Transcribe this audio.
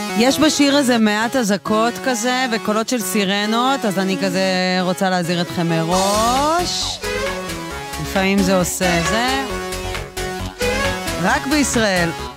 יש בשיר הזה מעט אזעקות כזה וקולות של סירנות, אז אני כזה רוצה להזהיר אתכם מראש. לפעמים זה עושה זה. רק בישראל.